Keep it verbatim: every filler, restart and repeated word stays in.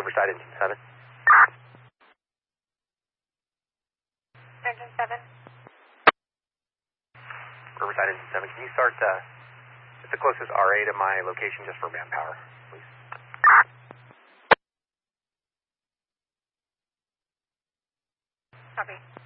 Riverside Engine seven. Engine seven. Riverside Engine seven, can you start uh, at the closest R A to my location just for manpower, please? Copy.